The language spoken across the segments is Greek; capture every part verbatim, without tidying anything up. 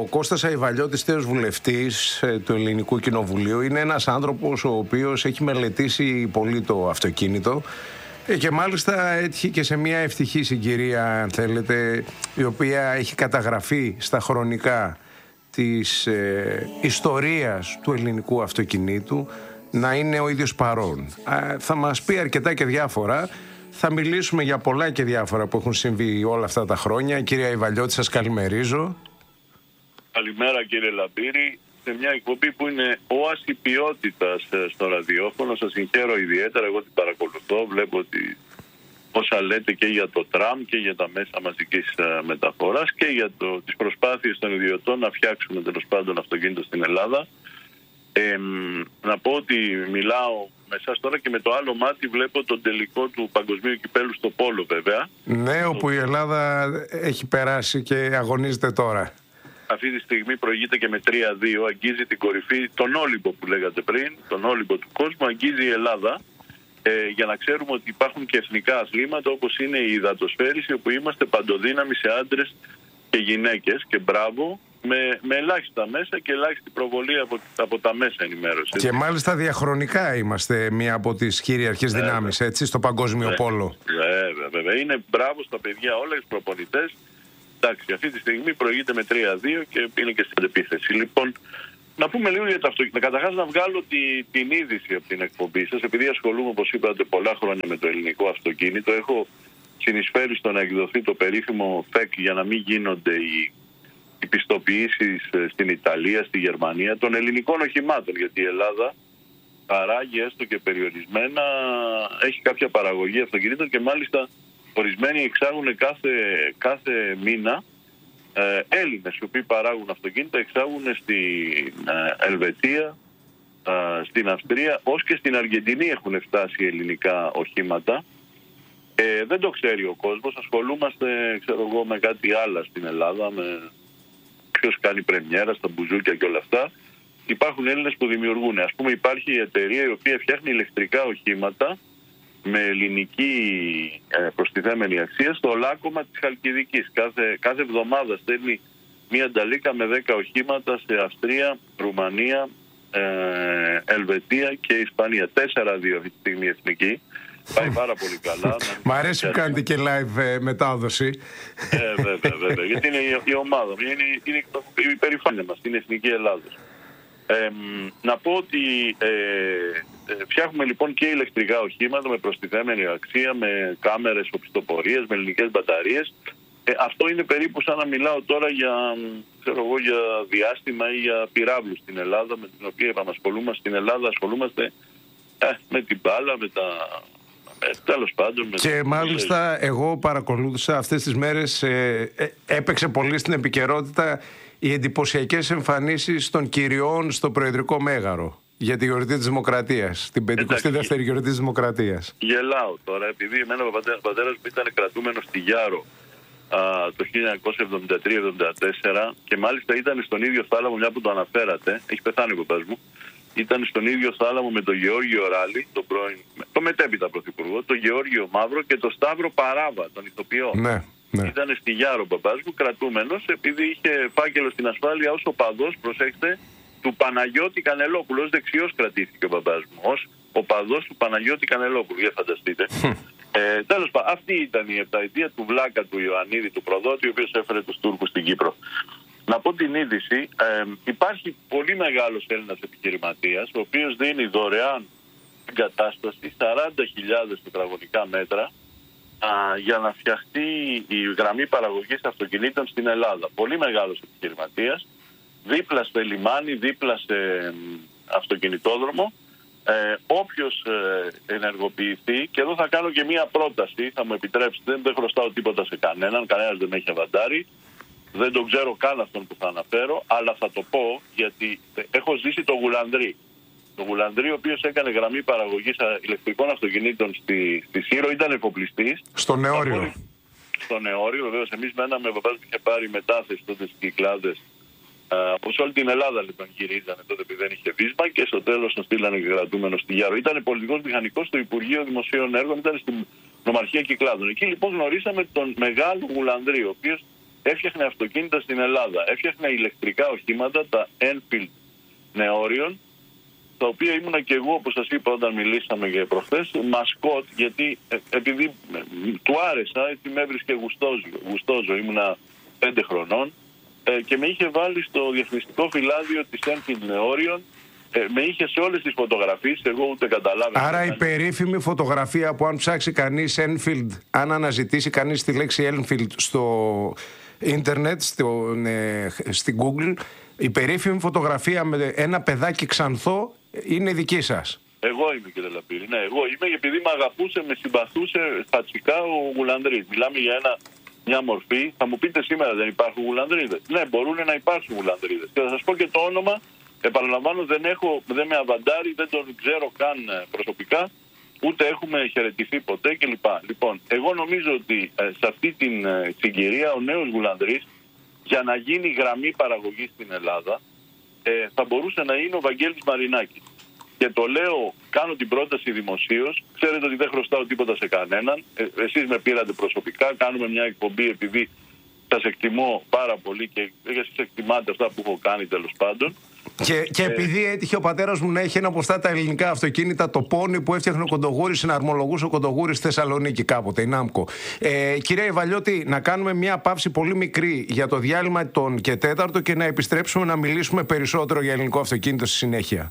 Κώστας Αϊβαλιώτης, τέος βουλευτής του Ελληνικού Κοινοβουλίου, είναι ένας άνθρωπος ο οποίος έχει μελετήσει πολύ το αυτοκίνητο και μάλιστα έτυχε και σε μια ευτυχή συγκυρία, αν θέλετε, η οποία έχει καταγραφεί στα χρονικά της ε, ιστορίας του ελληνικού αυτοκινήτου, να είναι ο ίδιος παρόν. Α, θα μας πει αρκετά και διάφορα. Θα μιλήσουμε για πολλά και διάφορα που έχουν συμβεί όλα αυτά τα χρόνια. Κύριε Αϊβαλιώτη, σας καλημερίζω. Καλημέρα κύριε Λαμπύρη. Σε μια εκπομπή που είναι όαση ποιότητας στο ραδιόφωνο. Σας συγχαίρω ιδιαίτερα, εγώ την παρακολουθώ. Βλέπω ότι όσα λέτε και για το τραμ και για τα μέσα μαζικής μεταφοράς και για το, τις προσπάθειες των ιδιωτών να φτιάξουμε τέλος πάντων αυτοκίνητο στην Ελλάδα. Ε, να πω ότι μιλάω με εσάς τώρα και με το άλλο μάτι βλέπω τον τελικό του παγκοσμίου κυπέλου στο πόλο, βέβαια. Ναι, όπου η Ελλάδα έχει περάσει και αγωνίζεται τώρα. Αυτή τη στιγμή προηγείται και με τρία δύο, αγγίζει την κορυφή, τον Όλυμπο που λέγατε πριν, τον Όλυμπο του κόσμου, αγγίζει η Ελλάδα. Ε, για να ξέρουμε ότι υπάρχουν και εθνικά αθλήματα όπως είναι η υδατοσφαίριση, όπου είμαστε παντοδύναμοι σε άντρες και γυναίκες, και μπράβο, με, με ελάχιστα μέσα και ελάχιστη προβολή από, από τα μέσα ενημέρωσης. Και μάλιστα διαχρονικά είμαστε μία από τις κυριαρχικές βέβαια. δυνάμεις, έτσι, στο παγκόσμιο βέβαια. πόλο. Βέβαια, βέβαια. Είναι μπράβο στα παιδιά όλα, οι προπονητές. Εντάξει, αυτή τη στιγμή προηγείται με τρία δύο και είναι και στην επίθεση. Λοιπόν, να πούμε λίγο για το αυτοκίνητο. Καταρχάς να βγάλω τη, την είδηση από την εκπομπή σας, επειδή ασχολούμαι, όπως είπατε, πολλά χρόνια με το ελληνικό αυτοκίνητο. Έχω συνεισφέρει στο να εκδοθεί το περίφημο ΦΕΚ για να μην γίνονται οι, οι πιστοποιήσεις στην Ιταλία, στη Γερμανία των ελληνικών οχημάτων, γιατί η Ελλάδα παράγει έστω και περιορισμένα, έχει κάποια παραγωγή αυτοκινήτων και μάλιστα ορισμένοι εξάγουν κάθε, κάθε μήνα. Ε, Έλληνες οι οποίοι παράγουν αυτοκίνητα εξάγουν στην ε, Ελβετία, ε, στην Αυστρία, ως και στην Αργεντινή έχουν φτάσει ελληνικά οχήματα. Ε, δεν το ξέρει ο κόσμος. Ασχολούμαστε, ξέρω εγώ, με κάτι άλλο στην Ελλάδα, με ποιος κάνει πρεμιέρα στα μπουζούκια και όλα αυτά. Υπάρχουν Έλληνες που δημιουργούν. Ας πούμε, υπάρχει η εταιρεία η οποία φτιάχνει ηλεκτρικά οχήματα με ελληνική ε, προστιθέμενη αξία στο λάκκωμα της Χαλκιδικής. Κάθε, κάθε εβδομάδα στέλνει μία ανταλίκα με δέκα οχήματα σε Αυστρία, Ρουμανία, ε, Ελβετία και Ισπανία. τέσσερα δύο αυτή τη στιγμή εθνική. Πάει πάρα πολύ καλά. Μ' αρέσει που κάνετε και live ε, μετάδοση. Ε, βέβαια, βέβαια. Γιατί είναι η, η ομάδα, είναι, είναι η περηφάνεια μας, είναι η Εθνική Ελλάδος. Ε, να πω ότι ε, ε, φτιάχνουμε λοιπόν και ηλεκτρικά οχήματα με προστιθέμενη αξία, με κάμερες οπισθοπορίας, με ελληνικές μπαταρίες. Ε, αυτό είναι περίπου σαν να μιλάω τώρα για, ξέρω εγώ, για διάστημα ή για πυράβλους στην Ελλάδα, με την οποία επανασχολούμαστε στην Ελλάδα, ασχολούμαστε ε, με την μπάλα, με τα... Ε, τέλος πάντων. Με και μάλιστα εγώ παρακολούθησα αυτές τις μέρες, ε, ε, έπαιξε πολύ στην επικαιρότητα οι εντυπωσιακές εμφανίσεις των κυριών στο Προεδρικό Μέγαρο για τη γιορτή της Δημοκρατίας, την πενηκοστή δεύτερη γιορτή της Δημοκρατίας. Γελάω τώρα, επειδή εμένα ο πατέρας μου ήταν κρατούμενος στη Γιάρο α, το χίλια εννιακόσια εβδομήντα τρία εβδομήντα τέσσερα και μάλιστα ήταν στον ίδιο θάλαμο, μια που το αναφέρατε, έχει πεθάνει ο παπάς μου, ήταν στον ίδιο θάλαμο με τον Γεώργιο Ράλη, τον πρώην, το μετέπειτα πρωθυπουργό, τον Γεώργιο Μαύρο και τον Σταύρο Παράβα, τον ηθοποιό. Ναι. Ναι. Ήταν στη Γιάρο ο μπαμπάς μου, κρατούμενος, επειδή είχε φάκελο στην ασφάλεια ως οπαδός, προσέξτε, του Παναγιώτη Κανελόπουλου. Ως δεξιός κρατήθηκε ο μπαμπάς μου, ως οπαδός του Παναγιώτη Κανελόπουλου, για φανταστείτε. ε, τέλος πάντων, αυτή ήταν η επταετία του Βλάκα του Ιωαννίδη, του προδότη, ο οποίος έφερε τους Τούρκους στην Κύπρο. Να πω την είδηση, ε, υπάρχει πολύ μεγάλος Έλληνας επιχειρηματίας, ο οποίος δίνει δωρεάν εγκατάσταση σαράντα χιλιάδες τετραγωνικά μέτρα Α, για να φτιαχτεί η γραμμή παραγωγής αυτοκινήτων στην Ελλάδα. Πολύ μεγάλος επιχειρηματίας, δίπλα σε λιμάνι, δίπλα σε ε, αυτοκινητόδρομο. Ε, όποιος ε, ενεργοποιηθεί, και εδώ θα κάνω και μία πρόταση, θα μου επιτρέψετε, δεν χρωστάω τίποτα σε κανέναν, κανένας δεν με έχει αβαντάρει, δεν τον ξέρω καν αυτόν που θα αναφέρω, αλλά θα το πω γιατί έχω ζήσει το Γουλανδρή. Το Γουλανδρή, ο οποίος έκανε γραμμή παραγωγής ηλεκτρικών αυτοκινήτων στη, στη Σύρο, ήταν εφοπλιστής. Στο Νεόριο. Στο Νεόριο, βεβαίως. Εμείς μέναμε, ο παπάς μου είχε πάρει μετάθεση τότε στις Κυκλάδες. Από όλη την Ελλάδα λοιπόν γυρίζανε τότε, επειδή δεν είχε βίσμα, και στο τέλος τον στείλανε κρατούμενο στη Γιάρο. Ήταν πολιτικός μηχανικός στο Υπουργείο Δημοσίων Έργων, ήταν στην Νομαρχία Κυκλάδων. Εκεί λοιπόν γνωρίσαμε τον μεγάλο Γουλανδρή, ο οποίος έφτιαχνε αυτοκίνητα στην Ελλάδα. Έφτιαχνε ηλεκτρικά οχήματα, τα Enfield Neorion, τα οποία ήμουνα και εγώ, όπως σας είπα όταν μιλήσαμε για προχθές, μασκότ, γιατί ε, επειδή ε, του άρεσα, έτσι με έβρισκε γουστόζο, γουστόζο. Ήμουνα πέντε χρονών ε, και με είχε βάλει στο διαφημιστικό φυλάδιο της Enfield Neorion. Ε, με είχε σε όλες τις φωτογραφίες, εγώ ούτε καταλάβαινα. Άρα η περίφημη φωτογραφία που αν ψάξει κανείς Enfield, αν αναζητήσει κανείς τη λέξη Enfield στο ίντερνετ, στο, ε, στην Google, η περίφημη φωτογραφία με ένα παιδάκι ξανθό είναι δική σας. Εγώ είμαι, κύριε Λαπύρη. Ναι, εγώ είμαι, επειδή με αγαπούσε, με συμπαθούσε φατσικά ο Γουλανδρής. Μιλάμε για ένα, μια μορφή. Θα μου πείτε σήμερα δεν υπάρχουν Γουλανδρίδες. Ναι, μπορούν να υπάρξουν Γουλανδρίδες. Και θα σας πω και το όνομα. Επαναλαμβάνω, δεν, έχω, δεν με αβαντάρει, δεν τον ξέρω καν προσωπικά, ούτε έχουμε χαιρετηθεί ποτέ κλπ. Λοιπόν, εγώ νομίζω ότι ε, σε αυτή την ε, συγκυρία ο νέος Γουλανδρής, για να γίνει γραμμή παραγωγής στην Ελλάδα, ε, θα μπορούσε να είναι ο Βαγγέλης Μαρινάκης. Και το λέω, κάνω την πρόταση δημοσίως. Ξέρετε ότι δεν χρωστάω τίποτα σε κανέναν. Ε, εσείς με πήρατε προσωπικά, κάνουμε μια εκπομπή επειδή σας εκτιμώ πάρα πολύ και εσείς εκτιμάτε αυτά που έχω κάνει τέλος πάντων. Και, και επειδή έτυχε ο πατέρας μου να έχει ένα από αυτά τα ελληνικά αυτοκίνητα, το πόνι που έφτιαχνε ο Κοντογούρης, συναρμολογούσε ο Κοντογούρης στη Θεσσαλονίκη κάποτε, η Νάμκο. Ε, κυρία Ιβαλιώτη, να κάνουμε μια παύση πολύ μικρή για το διάλειμμα των και τέταρτο και να επιστρέψουμε να μιλήσουμε περισσότερο για ελληνικό αυτοκίνητο στη συνέχεια.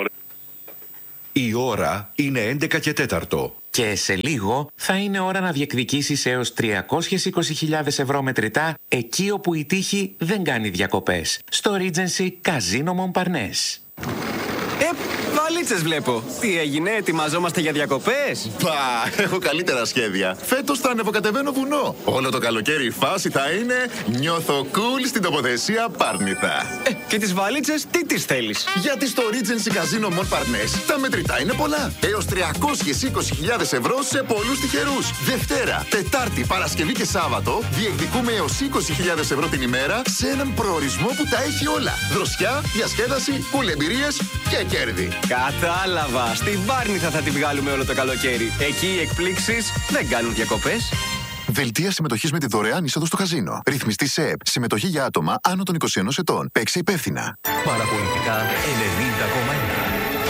Η ώρα είναι έντεκα και τέταρτο. Και σε λίγο θα είναι ώρα να διεκδικήσεις έως τριακόσιες είκοσι χιλιάδες ευρώ μετρητά εκεί όπου η τύχη δεν κάνει διακοπές. Στο Regency Casino Montparnasse. Ε, βαλίτσες βλέπω. Τι έγινε, ετοιμαζόμαστε για διακοπές? Πα, έχω καλύτερα σχέδια. Φέτος θα ανεβοκατεβαίνω βουνό. Όλο το καλοκαίρι η φάση θα είναι νιώθω cool στην τοποθεσία Πάρνηθα. Ε, και τις βαλίτσες τι τις θέλεις? Γιατί στο Regency Casino Montparnasse τα μετρητά είναι πολλά. Έως τριακόσιες είκοσι χιλιάδες ευρώ σε πολλούς τυχερούς. Δευτέρα, Τετάρτη, Παρασκευή και Σάββατο διεκδικούμε έως είκοσι χιλιάδες ευρώ την ημέρα σε έναν προορισμό που τα έχει όλα. Δροσιά, διασκέδαση, κουλεμπειρίες και κέρδη. Κατάλαβα. Στην Πάρνηθα θα τη βγάλουμε όλο το καλοκαίρι. Εκεί οι εκπλήξεις δεν κάνουν διακοπές. Δελτία συμμετοχής με τη δωρεάν είσοδο στο καζίνο. Ρυθμιστή ΣΕΕΠ. Συμμετοχή για άτομα άνω των είκοσι ενός ετών. Παίξε υπεύθυνα. Παραπολιτικά ενενήντα κόμμα ένα.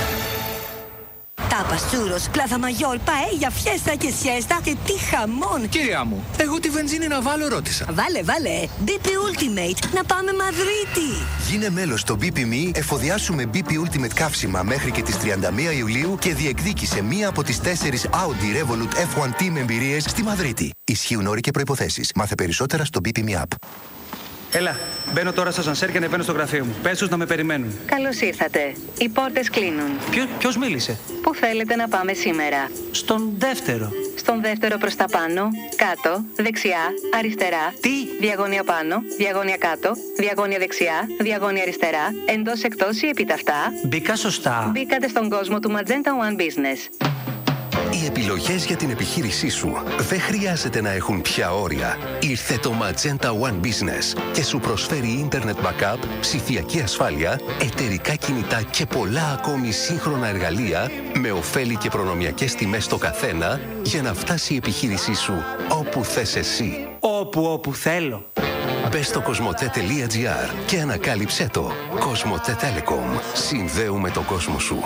Τάπας, τσούρος, πλάθα μαγιόρ, παέλια, φιέστα και σιέστα και τι χαμόν! Κυρία μου, εγώ τη βενζίνη να βάλω ρώτησα. Βάλε, βάλε! μπι πι Ultimate, να πάμε Μαδρίτη! Γίνε μέλος στο μπι πι εμ ι, εφοδιάσουμε μπι πι Ultimate καύσιμα μέχρι και τις τριάντα μία Ιουλίου και διεκδίκησε μία από τις τέσσερις Audi Revolut εφ ουάν Team εμπειρίες στη Μαδρίτη. Ισχύουν όροι και προϋποθέσεις. Μάθε περισσότερα στο μπι πι εμ ι App. Έλα, μπαίνω τώρα στο σανσέρ και ανεβαίνω στο γραφείο μου. Πες τους να με περιμένουν. Καλώς ήρθατε. Οι πόρτες κλείνουν. Ποιο, ποιος μίλησε? Πού θέλετε να πάμε σήμερα? Στον δεύτερο. Στον δεύτερο προς τα πάνω, κάτω, δεξιά, αριστερά. Τι? Διαγώνια πάνω, διαγώνια κάτω, διαγώνια δεξιά, διαγώνια αριστερά, εντός εκτός ή επιταυτά. Μπήκα σωστά. Μπήκατε στον κόσμο του Magenta One Business. Οι επιλογές για την επιχείρησή σου δεν χρειάζεται να έχουν πια όρια. Ήρθε το Magenta One Business και σου προσφέρει Internet Backup, ψηφιακή ασφάλεια, εταιρικά κινητά και πολλά ακόμη σύγχρονα εργαλεία με ωφέλη και προνομιακές τιμές στο καθένα για να φτάσει η επιχείρησή σου όπου θες εσύ. Όπου, όπου θέλω. Μπες στο κοσμοτέ τελεία τζι άρ και ανακάλυψέ το. Κοσμοτέ Telecom. Συνδέουμε τον κόσμο σου.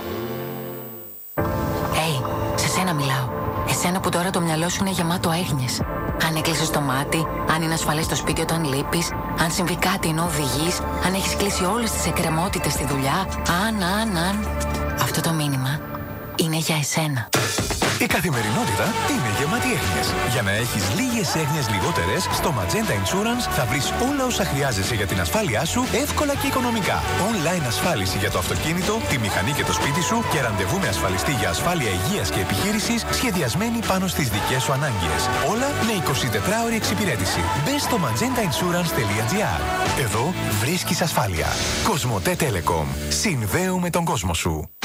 Εσένα μιλάω. Εσένα που τώρα το μυαλό σου είναι γεμάτο έγνοιες. Αν έκλεισες το μάτι, αν είναι ασφαλές στο σπίτι όταν λείπεις, αν συμβεί κάτι ενώ οδηγείς, αν έχεις κλείσει όλες τις εκκρεμότητες στη δουλειά, αν, αν, αν. Αυτό το μήνυμα είναι για εσένα. Η καθημερινότητα είναι γεμάτη έγνοιες. Για να έχεις λίγες έγνοιες λιγότερες, στο Magenta Insurance θα βρεις όλα όσα χρειάζεσαι για την ασφάλειά σου εύκολα και οικονομικά. Online ασφάλιση για το αυτοκίνητο, τη μηχανή και το σπίτι σου και ραντεβού με ασφαλιστή για ασφάλεια υγείας και επιχείρησης σχεδιασμένη πάνω στις δικές σου ανάγκες. Όλα με εικοσιτετράωρη εξυπηρέτηση. Μπες στο magenta insurance τελεία τζι άρ. Εδώ βρίσκεις ασφάλεια. Κοσμοτέ Telecom. Συνδέουμε τον κόσμο σου.